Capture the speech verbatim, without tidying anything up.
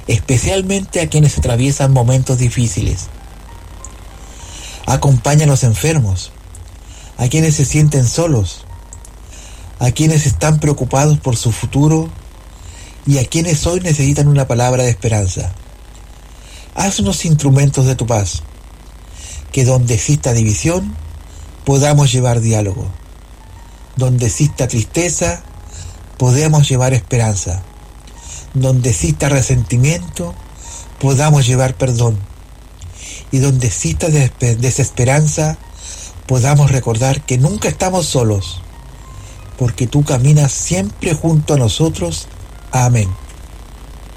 especialmente a quienes atraviesan momentos difíciles. Acompaña a los enfermos, a quienes se sienten solos, a quienes están preocupados por su futuro y a quienes hoy necesitan una palabra de esperanza. Haznos instrumentos de tu paz, que donde exista división podamos llevar diálogo, donde exista tristeza podamos llevar esperanza, donde exista resentimiento podamos llevar perdón, y donde exista desesperanza podamos recordar que nunca estamos solos, porque tú caminas siempre junto a nosotros. Amén.